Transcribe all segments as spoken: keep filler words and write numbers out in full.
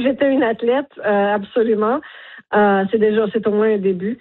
j'étais une athlète, euh, absolument. Euh, c'est déjà, c'est au moins un début.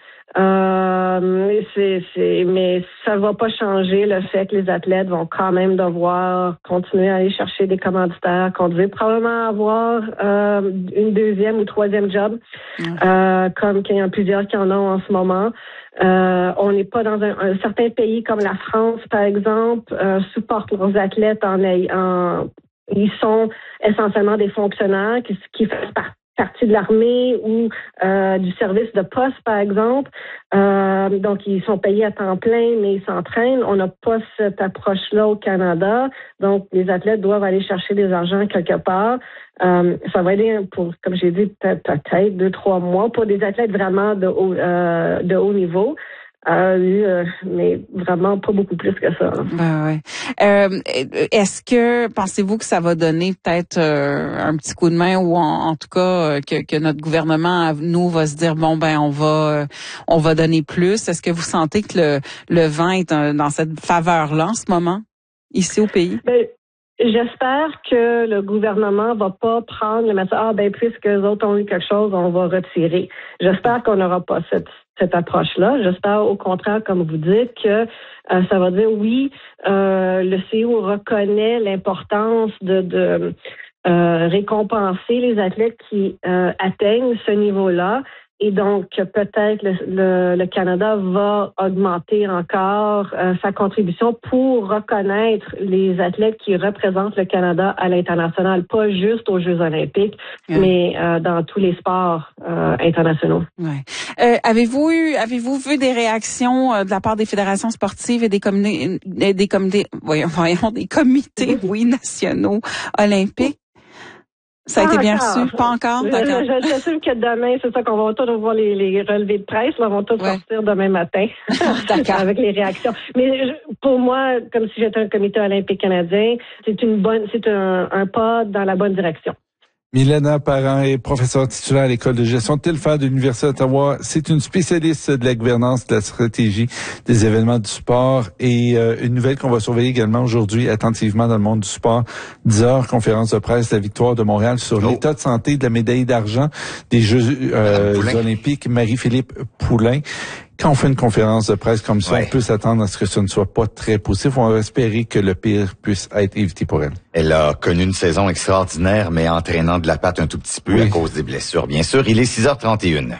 Euh, c'est, c'est, mais ça va pas changer le fait que les athlètes vont quand même devoir continuer à aller chercher des commanditaires, conduire, probablement avoir euh, une deuxième ou troisième job, mmh. euh, comme qu'il y en a plusieurs qui en ont en ce moment. Euh, on n'est pas dans un, un certain pays comme la France, par exemple, euh, supportent leurs athlètes en, en ils sont essentiellement des fonctionnaires qui, qui font partie partie de l'armée ou euh, du service de poste, par exemple. Euh, donc, ils sont payés à temps plein, mais ils s'entraînent. On n'a pas cette approche-là au Canada. Donc, les athlètes doivent aller chercher des argents quelque part. Euh, ça va aider pour, comme j'ai dit, peut-être, peut-être deux, trois mois pour des athlètes vraiment de haut, euh, de haut niveau. Euh, euh, mais vraiment pas beaucoup plus que ça. Ben ouais. Euh, est-ce que pensez-vous que ça va donner peut-être euh, un petit coup de main ou en, en tout cas que, que notre gouvernement nous va se dire bon ben on va on va donner plus. Est-ce que vous sentez que le le vent est un, dans cette faveur-là en ce moment ici au pays? Ben, j'espère que le gouvernement va pas prendre le message ah ben puisque les autres ont eu quelque chose on va retirer. J'espère qu'on n'aura pas cette cette approche-là. J'espère au contraire, comme vous dites, que euh, ça va dire oui, euh, le C I O reconnaît l'importance de, de euh, récompenser les athlètes qui euh, atteignent ce niveau-là. Et donc, peut-être le, le, le Canada va augmenter encore euh, sa contribution pour reconnaître les athlètes qui représentent le Canada à l'international, pas juste aux Jeux olympiques, ouais. mais euh, dans tous les sports euh, internationaux. Ouais. Euh, avez-vous eu, avez-vous vu des réactions euh, de la part des fédérations sportives et des comités, des comités, voyons, voyons, des comités, oui, nationaux olympiques? Ça a pas été bien encore. reçu? Pas encore? D'accord. Je, je, je sais que demain, c'est ça qu'on va tous voir les, les relevés de presse, là, on va tous ouais. sortir demain matin avec les réactions. Mais je, pour moi, comme si j'étais un comité olympique canadien, c'est une bonne, c'est un, un pas dans la bonne direction. Milena Parent est professeure titulaire à l'École de gestion de Telfair de l'Université d'Ottawa. C'est une spécialiste de la gouvernance, de la stratégie des événements du sport et euh, une nouvelle qu'on va surveiller également aujourd'hui attentivement dans le monde du sport. dix heures, conférence de presse de la victoire de Montréal sur oh. l'état de santé de la médaille d'argent des Jeux euh, olympiques, Marie-Philippe Poulin. Quand on fait une conférence de presse comme ça, ouais. on peut s'attendre à ce que ce ne soit pas très positif. On va espérer que le pire puisse être évité pour elle. Elle a connu une saison extraordinaire, mais entraînant de la patte un tout petit peu oui. à cause des blessures, bien sûr. Il est six heures trente et une.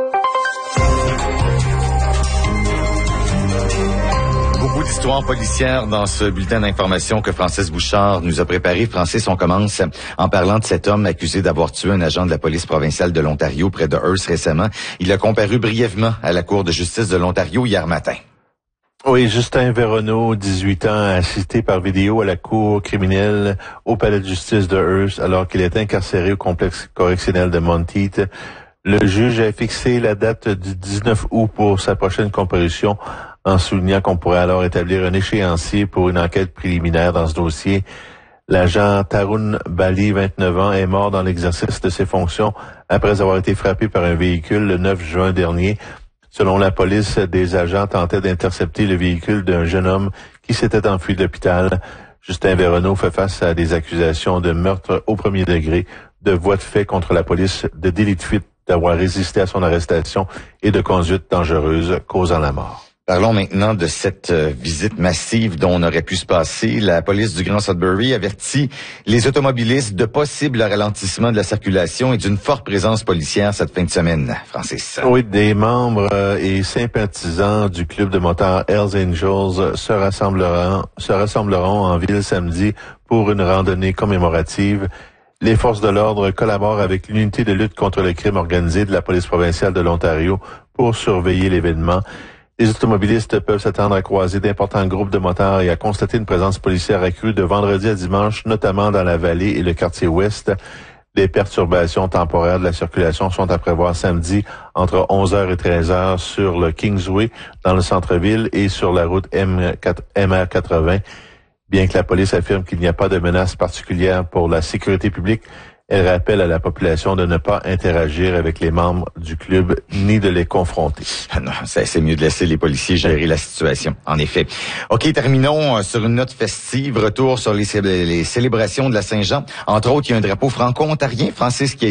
Histoire policière dans ce bulletin d'information que Francis Bouchard nous a préparé. Francis, on commence en parlant de cet homme accusé d'avoir tué un agent de la police provinciale de l'Ontario près de Hearst récemment. Il a comparu brièvement à la Cour de justice de l'Ontario hier matin. Oui, Justin Véronneau, dix-huit ans, assisté par vidéo à la cour criminelle au palais de justice de Hearst alors qu'il est incarcéré au complexe correctionnel de Monteith. Le juge a fixé la date du dix-neuf août pour sa prochaine comparution en soulignant qu'on pourrait alors établir un échéancier pour une enquête préliminaire dans ce dossier. L'agent Tarun Bali, vingt-neuf ans, est mort dans l'exercice de ses fonctions après avoir été frappé par un véhicule le neuf juin dernier. Selon la police, des agents tentaient d'intercepter le véhicule d'un jeune homme qui s'était enfui de l'hôpital. Justin Véronneau fait face à des accusations de meurtre au premier degré, de voies de fait contre la police, de délit de fuite, d'avoir résisté à son arrestation et de conduite dangereuse causant la mort. Parlons maintenant de cette euh, visite massive dont on aurait pu se passer. La police du Grand Sudbury avertit les automobilistes de possibles ralentissements de la circulation et d'une forte présence policière cette fin de semaine. Francis. Oui, des membres euh, et sympathisants du club de motards Hells Angels se rassembleront, se rassembleront en ville samedi pour une randonnée commémorative. Les forces de l'ordre collaborent avec l'unité de lutte contre le crime organisé de la police provinciale de l'Ontario pour surveiller l'événement. Les automobilistes peuvent s'attendre à croiser d'importants groupes de motards et à constater une présence policière accrue de vendredi à dimanche, notamment dans la vallée et le quartier ouest. Les perturbations temporaires de la circulation sont à prévoir samedi entre onze heures et treize heures sur le Kingsway dans le centre-ville et sur la route M R quatre-vingts. Bien que la police affirme qu'il n'y a pas de menace particulière pour la sécurité publique, elle rappelle à la population de ne pas interagir avec les membres du club ni de les confronter. Ah non, c'est mieux de laisser les policiers gérer la situation, en effet. OK, terminons sur une note festive. Retour sur les, les célébrations de la Saint-Jean. Entre autres, il y a un drapeau franco-ontarien, Francis, qui a